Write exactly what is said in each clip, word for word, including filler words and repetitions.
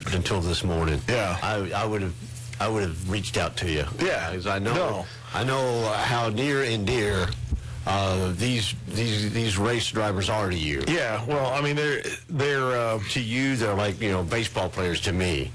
But until this morning, Yeah. I, I would have I would have reached out to you. Yeah. Because I know No. I know how near and dear uh, these these these race drivers are to you. Yeah, well, I mean, they're, they're uh, To you, they're like, you know, baseball players to me.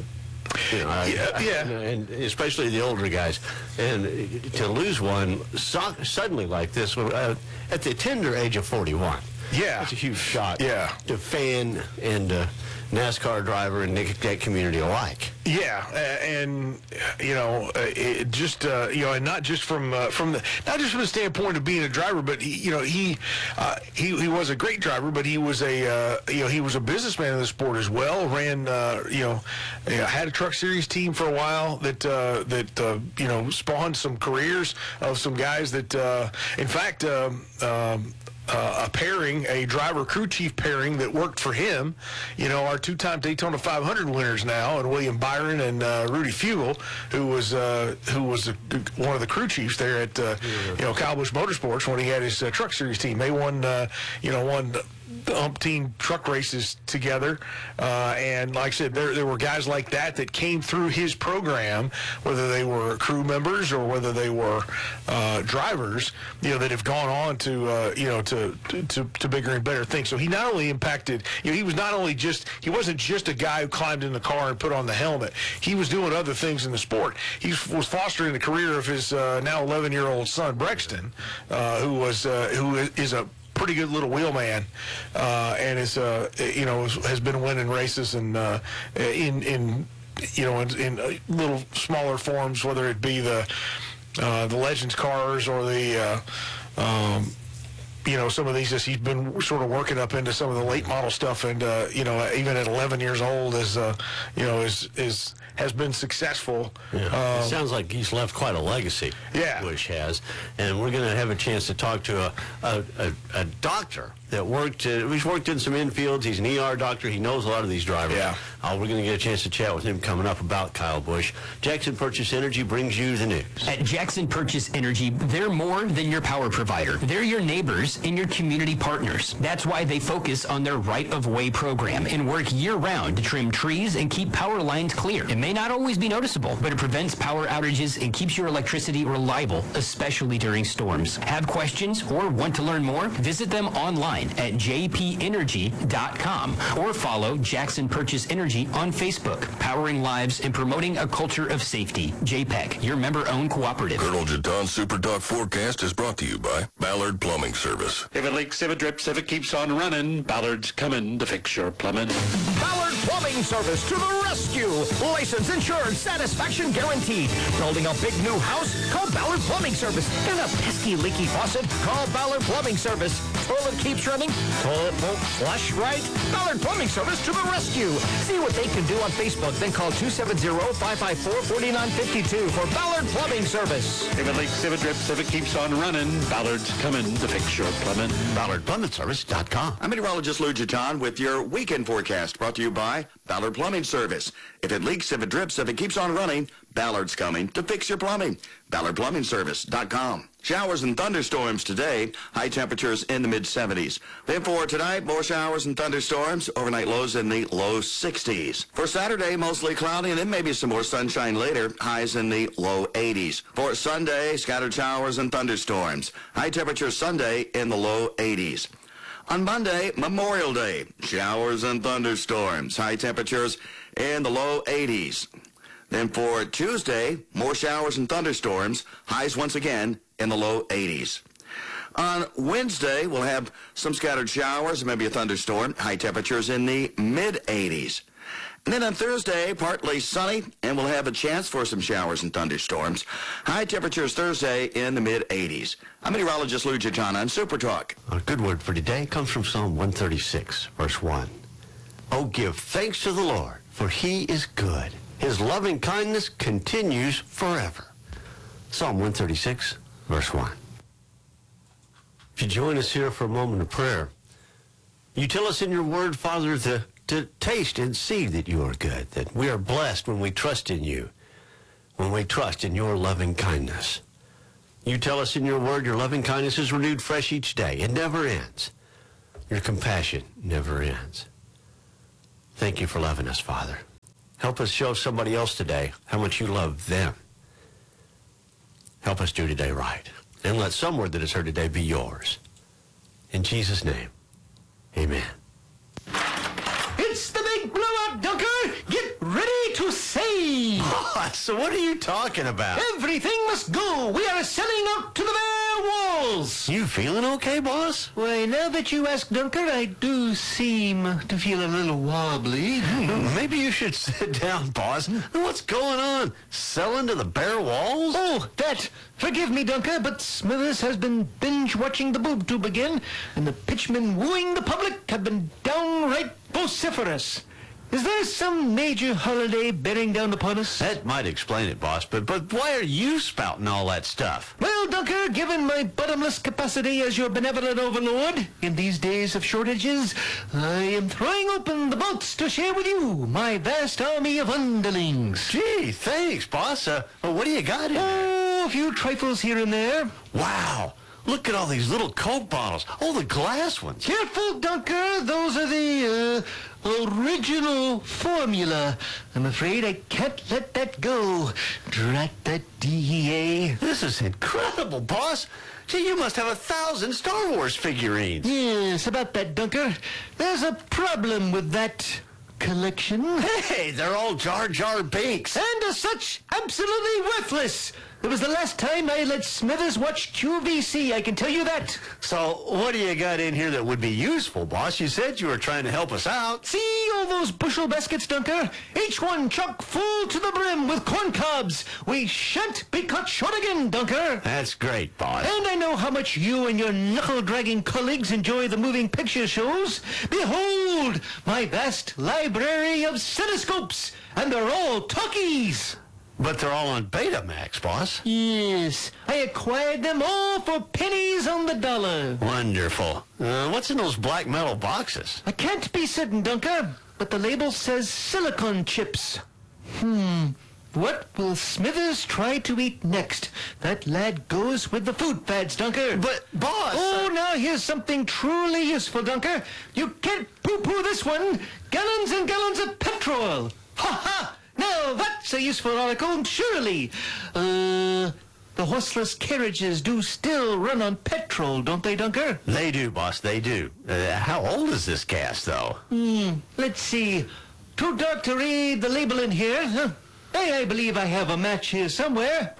You know, I- Yeah, yeah. and especially the older guys. And to lose one so, suddenly like this, uh, at the tender age of forty-one, Yeah. that's a huge shot. Yeah. To fan and uh, NASCAR driver and that community alike. Yeah, uh, and you know, uh, it just uh, you know, and not just from uh, from the not just from the standpoint of being a driver, but he, you know, he uh, he he was a great driver, but he was a uh, you know he was a businessman in the sport as well. Ran uh, you know, uh, had a Truck Series team for a while that uh, that uh, you know spawned some careers of some guys that uh, in fact. Um, um, Uh, a pairing, a driver crew chief pairing that worked for him. You know, our two-time Daytona five hundred winners now, and William Byron and uh, Rudy Fugle, who was uh, who was a, one of the crew chiefs there at uh, you know Kyle Busch Motorsports when he had his uh, Truck Series team. They won uh, you know won umpteen truck races together, uh, and like I said, there there were guys like that that came through his program, whether they were crew members or whether they were uh, drivers, you know, that have gone on to uh, you know to, to to bigger and better things. So he not only impacted, you know, he was not only just he wasn't just a guy who climbed in the car and put on the helmet. He was doing other things in the sport. He was fostering the career of his uh, now eleven-year-old son Brexton, uh, who was uh, who is a pretty good little wheelman, uh, and is uh, you know has been winning races and uh, in in you know in, in little smaller forms, whether it be the uh, the Legends cars or the uh, um, you know some of these. Just he's been sort of working up into some of the late model stuff, and uh, you know even at eleven years old, is uh, you know is is has been successful. Yeah. Um, it sounds like he's left quite a legacy. Yeah. Busch has, and we're going to have a chance to talk to a a, a, a doctor that worked. Uh, he's worked in some infields. He's an E R doctor. He knows a lot of these drivers. Yeah. Uh, we're going to get a chance to chat with him coming up about Kyle Busch. Jackson Purchase Energy brings you the news. At Jackson Purchase Energy, they're more than your power provider. They're your neighbors and your community partners. That's why they focus on their right-of-way program and work year-round to trim trees and keep power lines clear. It may not always be noticeable, but it prevents power outages and keeps your electricity reliable, especially during storms. Have questions or want to learn more? Visit them online at j p energy dot com or follow Jackson Purchase Energy on Facebook, powering lives and promoting a culture of safety. J P E C, your member-owned cooperative. Colonel Jaton's Super Talk Forecast is brought to you by Ballard Plumbing Service. If it leaks, if it drips, if it keeps on running, Ballard's coming to fix your plumbing. Ballard Plumbing Service to the rescue. License, insured, satisfaction guaranteed. Building a big new house? Call Ballard Plumbing Service. Got a pesky leaky faucet? Call Ballard Plumbing Service. Toilet keeps running? Toilet won't flush right? Ballard Plumbing Service to the rescue. See what they can do on Facebook, then call two seven zero, five five four, four nine five two for Ballard Plumbing Service. If it leaks, if it drips, if it keeps on running, Ballard's coming to fix your plumbing. Ballard Plumbing Service dot com. I'm meteorologist Lou Jaton with your weekend forecast brought to you by Ballard Plumbing Service. If it leaks, if it drips, if it keeps on running, Ballard's coming to fix your plumbing. Ballard Plumbing Service dot com. Showers and thunderstorms today. High temperatures in the mid seventies. Then for tonight, more showers and thunderstorms. Overnight lows in the low sixties. For Saturday, mostly cloudy, and then maybe some more sunshine later. Highs in the low eighties. For Sunday, scattered showers and thunderstorms. High temperatures Sunday in the low eighties. On Monday, Memorial Day, showers and thunderstorms. High temperatures in the low eighties. Then for Tuesday, more showers and thunderstorms. Highs once again in the low eighties. On Wednesday, we'll have some scattered showers, maybe a thunderstorm. High temperatures in the mid eighties. And then on Thursday, partly sunny, and we'll have a chance for some showers and thunderstorms. High temperatures Thursday in the mid eighties. I'm meteorologist Lou Jaton on Super Talk. A good word for today comes from Psalm one thirty-six, verse one. Oh, give thanks to the Lord, for he is good. His loving kindness continues forever. Psalm one thirty-six, verse one. If you join us here for a moment of prayer, you tell us in your word, Father, to, to taste and see that you are good, that we are blessed when we trust in you, when we trust in your loving kindness. You tell us in your word your loving kindness is renewed fresh each day. It never ends. Your compassion never ends. Thank you for loving us, Father. Help us show somebody else today how much you love them. Help us do today right. And let some word that is heard today be yours. In Jesus' name, amen. It's the big blowout, Dunker! Get ready to save! So what are you talking about? Everything must go! We are selling out to the bare walls! You feeling okay, boss? Why, now that you ask, Dunker, I do seem to feel a little wobbly. Maybe you should sit down, boss. What's going on? Selling to the bare walls? Oh, that! Forgive me, Dunker, but Smithers has been binge-watching the boob tube again, and the pitchmen wooing the public have been downright vociferous. Is there some major holiday bearing down upon us? That might explain it, boss, but, but why are you spouting all that stuff? Well, Dunker, given my bottomless capacity as your benevolent overlord in these days of shortages, I am throwing open the vaults to share with you my vast army of underlings. Gee, thanks, boss. Uh, well, what do you got in there? Oh, a few trifles here and there. Wow, look at all these little Coke bottles. Oh, the glass ones. Careful, Dunker, those are the, uh, original formula. I'm afraid I can't let that go. Drat that D E A. This is incredible, boss. Gee, you must have a thousand Star Wars figurines. Yes, about that, Dunker. There's a problem with that collection. Hey, they're all Jar Jar Binks. And as such, absolutely worthless. It was the last time I let Smithers watch Q V C, I can tell you that. So, what do you got in here that would be useful, boss? You said you were trying to help us out. See all those bushel baskets, Dunker? Each one chock full to the brim with corn cobs. We shan't be caught short again, Dunker. That's great, boss. And I know how much you and your knuckle-dragging colleagues enjoy the moving picture shows. Behold, my vast library of cinescopes, and they're all talkies. But they're all on Betamax, boss. Yes, I acquired them all for pennies on the dollar. Wonderful. Uh, what's in those black metal boxes? I can't be certain, Dunker, but the label says silicon chips. Hmm, what will Smithers try to eat next? That lad goes with the food fads, Dunker. But, boss... Oh, now here's something truly useful, Dunker. You can't poo-poo this one. Gallons and gallons of petrol. Ha-ha! Now, that's a useful article, surely. Uh, the horseless carriages do still run on petrol, don't they, Dunker? They do, boss, they do. Uh, how old is this gas, though? Hmm, let's see. Too dark to read the label in here. Huh? Hey, I believe I have a match here somewhere.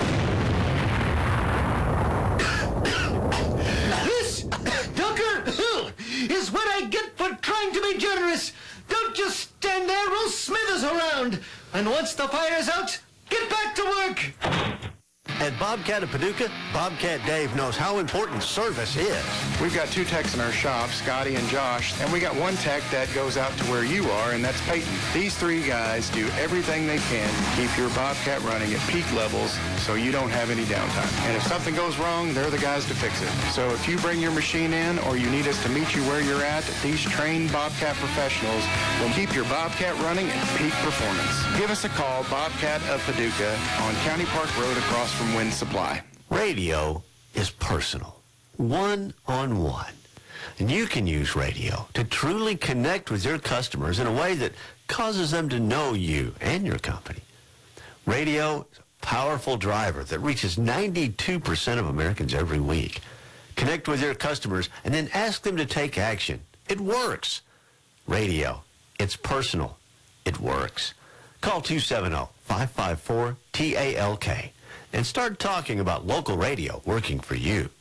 This, Dunker, is what I get for trying to be generous. Don't just stand there, roll Smithers around. And once the fire's out, get back to work. At Bobcat of Paducah, Bobcat Dave knows how important service is. We've got two techs in our shop, Scotty and Josh, and we got one tech that goes out to where you are, and that's Peyton. These three guys do everything they can to keep your Bobcat running at peak levels so you don't have any downtime. And if something goes wrong, they're the guys to fix it. So if you bring your machine in or you need us to meet you where you're at, these trained Bobcat professionals will keep your Bobcat running at peak performance. Give us a call, Bobcat of Paducah, on County Park Road across from Wind Supply. Radio is personal, one-on-one. And you can use radio to truly connect with your customers in a way that causes them to know you and your company. Radio is a powerful driver that reaches ninety-two percent of Americans every week. Connect with your customers and then ask them to take action. It works. Radio, it's personal. It works. Call two seven zero, five five four, T A L K and start talking about local radio working for you.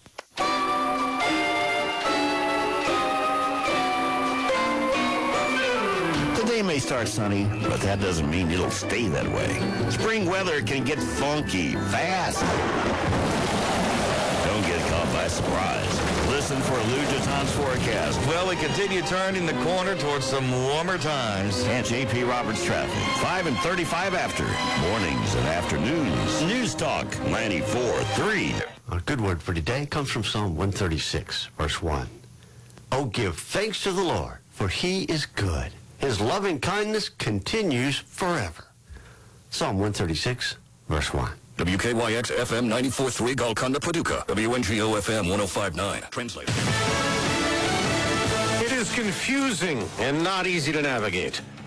The day may start sunny, but that doesn't mean it'll stay that way. Spring weather can get funky fast. Don't get caught by surprise. Listen for Lou Jeton's forecast. Well, we continue turning the corner towards some warmer times. And J P Roberts traffic. five and thirty-five after. Mornings and afternoons. News Talk ninety-four point three. Our good word for today comes from Psalm one thirty-six, verse one. Oh, give thanks to the Lord, for he is good. His loving kindness continues forever. Psalm one thirty-six, verse one. W K Y X F M ninety-four point three Golconda, Paducah. W N G O F M one oh five point nine. Translated. It is confusing and not easy to navigate.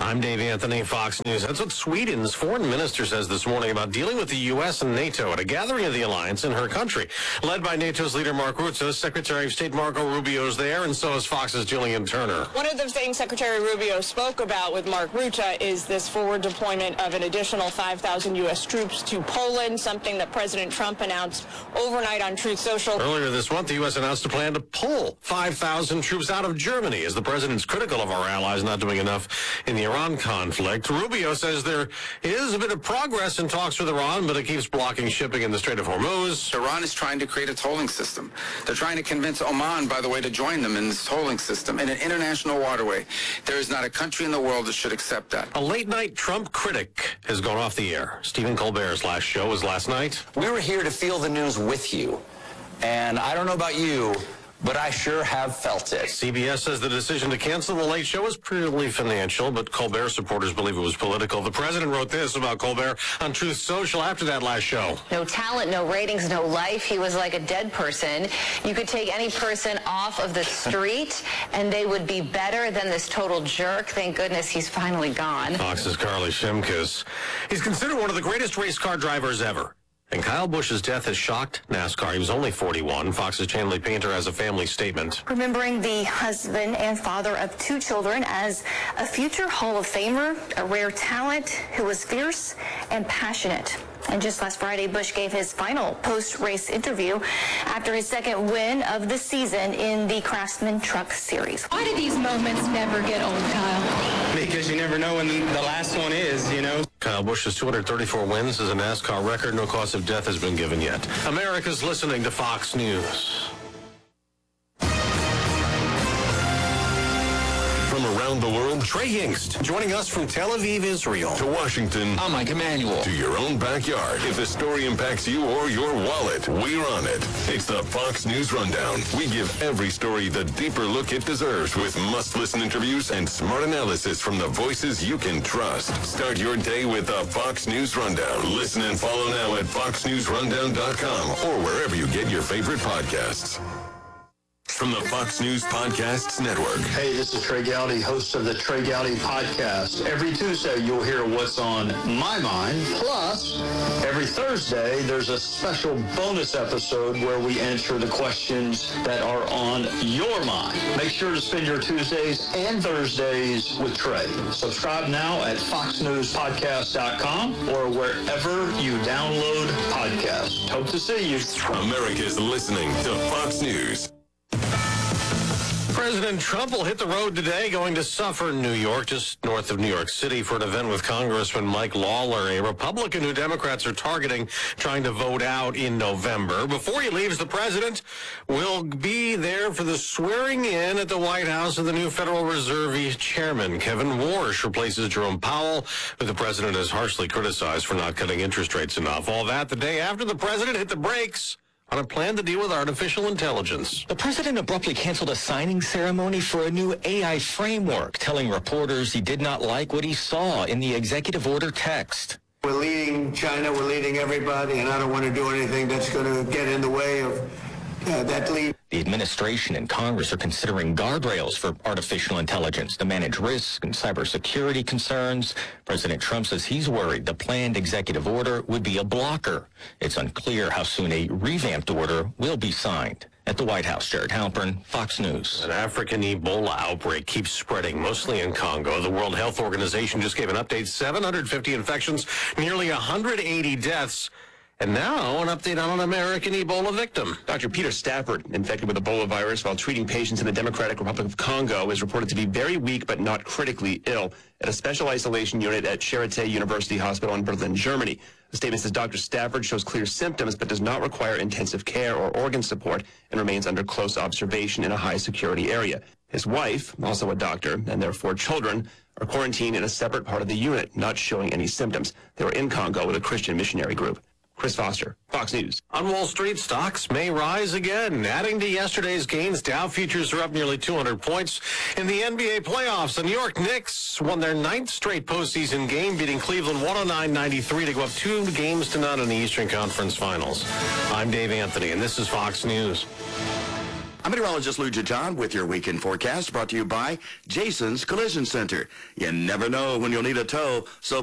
I'm Dave Anthony, Fox News. That's what Sweden's foreign minister says this morning about dealing with the U S and NATO at a gathering of the alliance in her country. Led by NATO's leader Mark Rutte, Secretary of State Marco Rubio's there, and so is Fox's Julian Turner. One of the things Secretary Rubio spoke about with Mark Rutte is this forward deployment of an additional five thousand U S troops to Poland, something that President Trump announced overnight on Truth Social. Earlier this month, the U S announced a plan to pull five thousand troops out of Germany as the president's critical of our allies not doing enough in the Iran conflict. Rubio says there is a bit of progress in talks with Iran, but it keeps blocking shipping in the Strait of Hormuz. Iran is trying to create a tolling system. They're trying to convince Oman, by the way, to join them in this tolling system in an international waterway. There is not a country in the world that should accept that. A late-night Trump critic has gone off the air. Stephen Colbert's last show was last night. We were here to feel the news with you, and I don't know about you, but I sure have felt it. C B S says the decision to cancel The Late Show was purely financial, but Colbert supporters believe it was political. The president wrote this about Colbert on Truth Social after that last show. No talent, no ratings, no life. He was like a dead person. You could take any person off of the street, and they would be better than this total jerk. Thank goodness he's finally gone. Fox's Carly Shimkus. He's considered one of the greatest race car drivers ever. And Kyle Busch's death has shocked NASCAR. He was only forty-one. Fox's Chanley Painter has a family statement. Remembering the husband and father of two children as a future Hall of Famer, a rare talent who was fierce and passionate. And just last Friday, Busch gave his final post-race interview after his second win of the season in the Craftsman Truck Series. Why do these moments never get old, Kyle? Because you never know when the last one is, you know. Kyle Busch's two hundred thirty-four wins is a NASCAR record. No cause of death has been given yet. America's listening to Fox News. From around the world, Trey Yingst, joining us from Tel Aviv, Israel. To Washington. I'm Mike Emanuel. To your own backyard. If a story impacts you or your wallet, we're on it. It's the Fox News Rundown. We give every story the deeper look it deserves with must-listen interviews and smart analysis from the voices you can trust. Start your day with the Fox News Rundown. Listen and follow now at fox news rundown dot com or wherever you get your favorite podcasts. From the Fox News Podcasts Network. Hey, this is Trey Gowdy, host of the Trey Gowdy Podcast. Every Tuesday, you'll hear what's on my mind. Plus, every Thursday, there's a special bonus episode where we answer the questions that are on your mind. Make sure to spend your Tuesdays and Thursdays with Trey. Subscribe now at fox news podcast dot com or wherever you download podcasts. Hope to see you. America's listening to Fox News. President Trump will hit the road today, going to Suffern, New York, just north of New York City, for an event with Congressman Mike Lawler, a Republican who Democrats are targeting, trying to vote out in November. Before he leaves, the president will be there for the swearing in at the White House of the new Federal Reserve chairman. Kevin Warsh replaces Jerome Powell, who the president has harshly criticized for not cutting interest rates enough. All that the day after the president hit the brakes on a plan to deal with artificial intelligence. The president abruptly canceled a signing ceremony for a new A I framework, telling reporters he did not like what he saw in the executive order text. We're leading China, we're leading everybody, and I don't want to do anything that's going to get in the way of uh, that lead. The administration and Congress are considering guardrails for artificial intelligence to manage risk and cybersecurity concerns. President Trump says he's worried the planned executive order would be a blocker. It's unclear how soon a revamped order will be signed. At the White House, Jared Halpern, Fox News. An African Ebola outbreak keeps spreading, mostly in Congo. The World Health Organization just gave an update. seven hundred fifty infections, nearly one hundred eighty deaths. And now, an update on an American Ebola victim. Doctor Peter Stafford, infected with Ebola virus while treating patients in the Democratic Republic of Congo, is reported to be very weak but not critically ill at a special isolation unit at Charité University Hospital in Berlin, Germany. The statement says Doctor Stafford shows clear symptoms but does not require intensive care or organ support and remains under close observation in a high-security area. His wife, also a doctor, and their four children are quarantined in a separate part of the unit, not showing any symptoms. They were in Congo with a Christian missionary group. Chris Foster, Fox News. On Wall Street, stocks may rise again. Adding to yesterday's gains, Dow futures are up nearly two hundred points. In the N B A playoffs, the New York Knicks won their ninth straight postseason game, beating Cleveland one oh nine ninety-three to go up two games to none in the Eastern Conference Finals. I'm Dave Anthony, and this is Fox News. I'm meteorologist Lou John with your weekend forecast brought to you by Jason's Collision Center. You never know when you'll need a tow, so